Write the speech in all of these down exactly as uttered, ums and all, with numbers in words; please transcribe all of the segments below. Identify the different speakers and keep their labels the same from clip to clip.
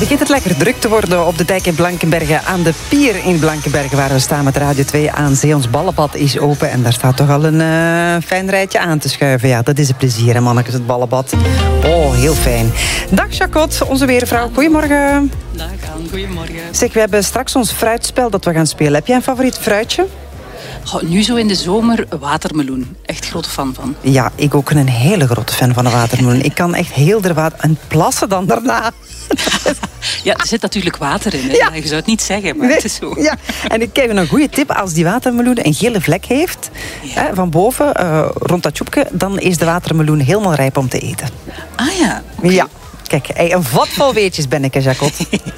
Speaker 1: Begint het lekker druk te worden op de dijk in Blankenberge, aan de pier in Blankenberge, waar we staan met Radio twee aan zee. Ons ballenbad is open en daar staat toch al een uh, fijn rijtje aan te schuiven. Ja, dat is een plezier, hè, mannetjes, het ballenbad. Oh, heel fijn. Dag, Jacot, onze weervrouw. Goedemorgen.
Speaker 2: Dag, Anne. Goedemorgen.
Speaker 1: Zeg, we hebben straks ons fruitspel dat we gaan spelen. Heb jij een favoriet fruitje?
Speaker 2: Oh, nu zo in de zomer, watermeloen. Echt grote fan van.
Speaker 1: Ja, ik ook een hele grote fan van de watermeloen. Ik kan echt heel de water... En plassen dan daarna.
Speaker 2: Ja, er zit natuurlijk water in. Hè?
Speaker 1: Ja.
Speaker 2: Je zou het niet zeggen, maar
Speaker 1: Nee,
Speaker 2: het is zo.
Speaker 1: Ja. En ik geef je een goede tip. Als die watermeloen een gele vlek heeft,
Speaker 2: Ja.
Speaker 1: hè, van boven, uh, rond dat tjoepje, dan is de watermeloen helemaal rijp om te eten.
Speaker 2: Ah ja. Okay.
Speaker 1: Ja. Kijk, hey, een vat vol weetjes ben ik, hè, Jacot.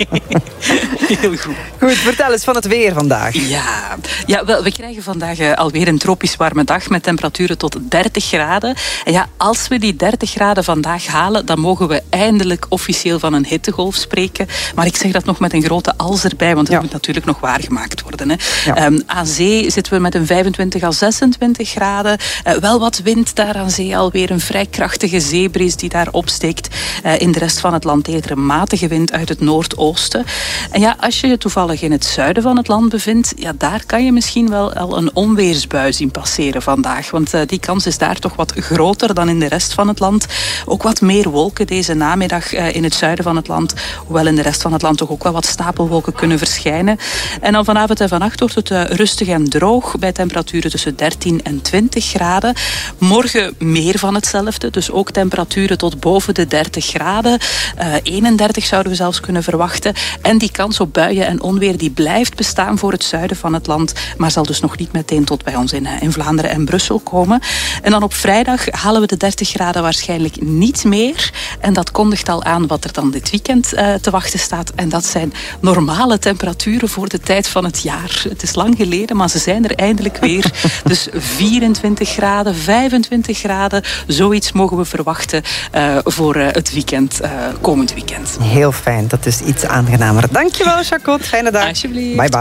Speaker 2: Heel goed.
Speaker 1: Goed, vertel eens van het weer vandaag.
Speaker 2: Ja, ja wel, we krijgen vandaag uh, alweer een tropisch warme dag met temperaturen tot dertig graden. En ja, als we die dertig graden vandaag halen, dan mogen we eindelijk officieel van een hittegolf spreken. Maar ik zeg dat nog met een grote als erbij, want het
Speaker 1: Ja.
Speaker 2: moet natuurlijk nog waargemaakt worden. Hè.
Speaker 1: Ja.
Speaker 2: Um, aan zee zitten we met een vijfentwintig à zesentwintig graden. Uh, wel wat wind daar aan zee, alweer een vrij krachtige zeebries die daar opsteekt. Uh, in de rest van het land eerder een matige wind uit het noordoosten. En ja, als je je toevallig in het zuiden van het land bevindt, ja, daar kan je misschien wel al een onweersbui zien passeren vandaag. Want uh, die kans is daar toch wat groter dan in de rest van het land. Ook wat meer wolken deze namiddag uh, in het zuiden van het land. Hoewel in de rest van het land toch ook wel wat stapelwolken kunnen verschijnen. En dan vanavond en vannacht wordt het uh, rustig en droog bij temperaturen tussen dertien en twintig graden. Morgen meer van hetzelfde, dus ook temperaturen tot boven de dertig graden. Uh, eenendertig zouden we zelfs kunnen verwachten. En die kans op buien en onweer die blijft bestaan voor het zuiden van het land, maar zal dus nog niet meteen tot bij ons in, in Vlaanderen en Brussel komen. En dan op vrijdag halen we de dertig graden waarschijnlijk niet meer. En dat kondigt al aan wat er dan dit weekend uh, te wachten staat. En dat zijn normale temperaturen voor de tijd van het jaar. Het is lang geleden, maar ze zijn er eindelijk weer. Dus vierentwintig graden, vijfentwintig graden, zoiets mogen we verwachten uh, voor uh, het weekend, uh, komend weekend.
Speaker 1: Heel fijn, dat is iets aangenamer. Dankjewel, Jacot. Fijne dag.
Speaker 2: Alsjeblieft.
Speaker 1: Bye bye.